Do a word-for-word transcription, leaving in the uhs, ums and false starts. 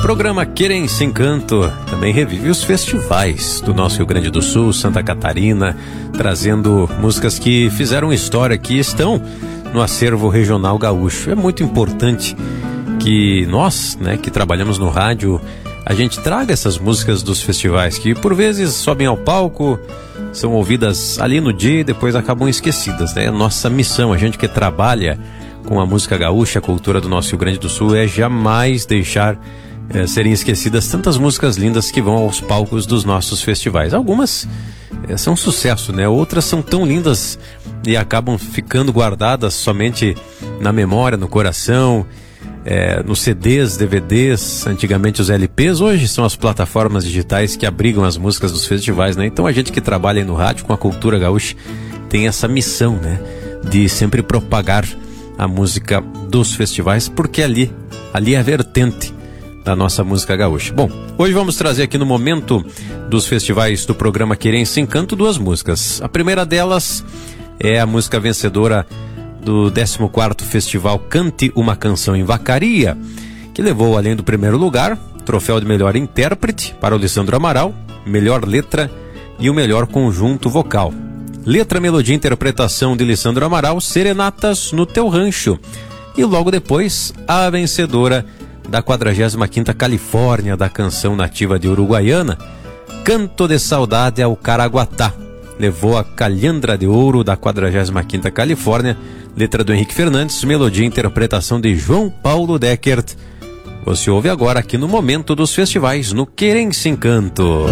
programa Querência Encanto também revive os festivais do nosso Rio Grande do Sul, Santa Catarina, trazendo músicas que fizeram história, que estão no acervo regional gaúcho. É muito importante que nós, né, que trabalhamos no rádio, a gente traga essas músicas dos festivais, que por vezes sobem ao palco, são ouvidas ali no dia e depois acabam esquecidas, né? Nossa missão, a gente que trabalha com a música gaúcha, a cultura do nosso Rio Grande do Sul, é jamais deixar é, serem esquecidas tantas músicas lindas que vão aos palcos dos nossos festivais. Algumas é, são sucesso, né? Outras são tão lindas e acabam ficando guardadas somente na memória, no coração, é, nos C Ds, D V Ds, antigamente os L Ps, hoje são as plataformas digitais que abrigam as músicas dos festivais, né? Então a gente que trabalha aí no rádio com a cultura gaúcha tem essa missão, né? De sempre propagar a música dos festivais, porque ali, ali é a vertente da nossa música gaúcha. Bom, hoje vamos trazer aqui no momento dos festivais do programa Querência Encanto duas músicas. A primeira delas é a música vencedora do décimo quarto Festival Cante uma Canção em Vacaria, que levou, além do primeiro lugar, troféu de melhor intérprete para o Lissandro Amaral, melhor letra e o melhor conjunto vocal. Letra, melodia e interpretação de Lissandro Amaral, Serenatas no Teu Rancho. E logo depois, a vencedora da quadragésima quinta Califórnia da canção nativa de Uruguaiana, Canto de Saudade ao Caraguatá. Levou a Calhandra de Ouro da quadragésima quinta Califórnia, letra do Henrique Fernandes, melodia e interpretação de João Paulo Deckert. Você ouve agora aqui no Momento dos Festivais, no Querência Encanto.